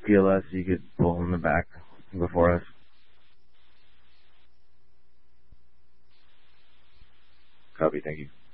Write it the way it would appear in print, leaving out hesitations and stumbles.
PLS, you could pull in the back before us. Copy, thank you.